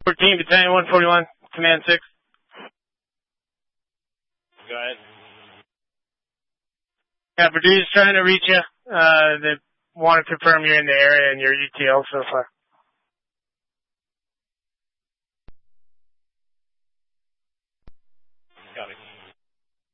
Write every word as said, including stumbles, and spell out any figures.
fourteen, Battalion one forty-one, Command six. Go ahead. Yeah, Purdue's trying to reach you. Uh, they want to confirm you're in the area and your E T L so far.